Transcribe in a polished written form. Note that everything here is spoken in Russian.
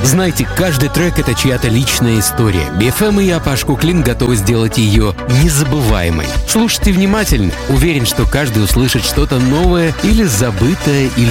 Знайте, каждый трек — это чья-то личная история. BFM и я, Паш Куклин, готовы сделать ее незабываемой. Слушайте внимательно. Уверен, что каждый услышит что-то новое или забытое, или